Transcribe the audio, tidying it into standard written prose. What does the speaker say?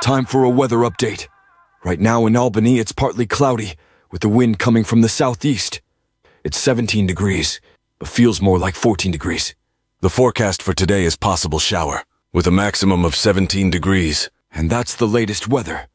Time for a weather update. Right now in Albany, it's partly cloudy, with the wind coming from the southeast. It's 17 degrees, but feels more like 14 degrees. The forecast for today is possible shower, with a maximum of 17 degrees. And that's the latest weather.